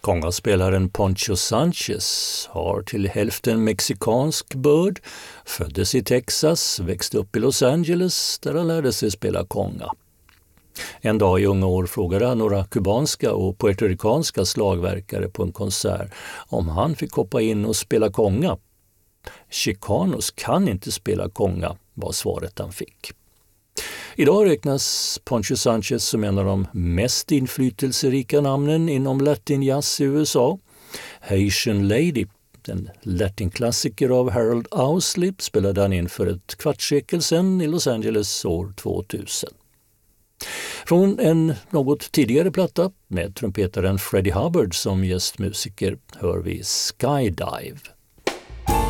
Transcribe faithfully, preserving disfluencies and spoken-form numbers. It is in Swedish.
Kongaspelaren Poncho Sanchez har till hälften mexikansk börd, föddes i Texas, växte upp i Los Angeles där han lärde sig spela konga. En dag i unga år frågade han några kubanska och puertoricanska slagverkare på en konsert om han fick hoppa in och spela konga. Chicanos kan inte spela konga, var svaret han fick. Idag räknas Poncho Sanchez som en av de mest inflytelserika namnen inom latinjazz i U S A. Haitian Lady, den latinklassiker av Harold Owsley, spelade han in för ett kvartssekel sedan i Los Angeles år tvåtusen. Från en något tidigare platta med trumpetaren Freddie Hubbard som gästmusiker hör vi Skydive.